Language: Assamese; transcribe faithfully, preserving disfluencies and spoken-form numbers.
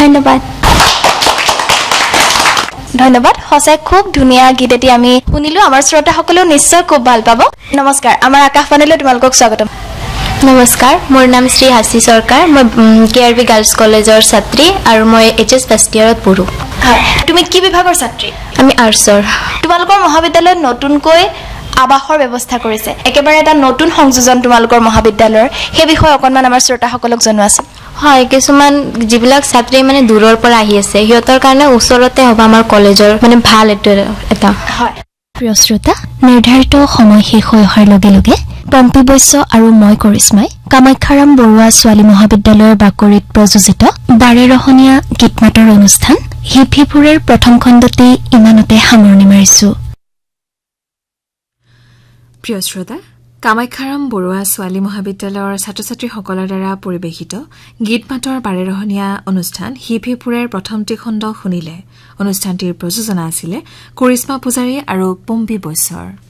ধন্যবাদ ধন্যবাদ সঁচাই খুব ধুনীয়া গীত এটি আমি শুনিলো আমাৰ শ্ৰোতাসকলেও নিশ্চয় খুব ভাল পাব নমস্কাৰ আমাৰ আকাশবাণীলৈ তোমালোকক স্বাগতম নমস্কাৰ মোৰ নাম শ্ৰী হাসি সৰকাৰ মই কেআৰবি গাৰ্লছ কলেজৰ ছাত্ৰী আৰু মই এইচএছ ফাৰ্ষ্ট ইয়াৰত পঢ়ো হয় তুমি কি বিভাগৰ ছাত্ৰী আমি আৰ্টছৰ তোমালোকৰ মহাবিদ্যালয়ত নতুনকৈ আবাসৰ ব্যৱস্থা কৰিছে একেবাৰে এটা নতুন সংযোজন তোমালোকৰ মহাবিদ্যালয়ৰ সেই বিষয়ে অকনমান আমাৰ শ্ৰোতাসকলক জনোৱাছে হয় কিছুমান যিবিলাক ছাত্ৰী মানে দূৰৰ পৰা আহি আছে সিহঁতৰ কাৰণে ওচৰতে হ'ব আমাৰ কলেজৰ মানে ভাল এটা হয় প্ৰিয় শ্ৰোতা নিৰ্ধাৰিত সময় শেষ হৈ অহাৰ লগে লগে পম্পী বৈশ্য আৰু মই কৰিশ্মাই কামাখ্যাৰাম বৰুৱা ছোৱালী মহাবিদ্যালয়ৰ বাকৰিত প্ৰযোজিত বাৰেৰহণীয়া গীতমাতৰ অনুষ্ঠান হিপ হিপুৰেৰ প্ৰথম খণ্ডতে ইমানতে সামৰণি মাৰিছো প্ৰিয় শ্ৰোতা কামাখ্যাৰাম বৰুৱা ছোৱালী মহাবিদ্যালয়ৰ ছাত্ৰ ছাত্ৰীসকলৰ দ্বাৰা পৰিৱেশিত গীতমাতৰ বাৰেৰহণীয়া অনুষ্ঠান হিপ হিপুৰেৰ প্ৰথমটি খণ্ড শুনিলে অনুষ্ঠানটিৰ প্ৰযোজনা আছিলে কৰিশ্মা পূজাৰী আৰু পম্পী বৈশ্যৰ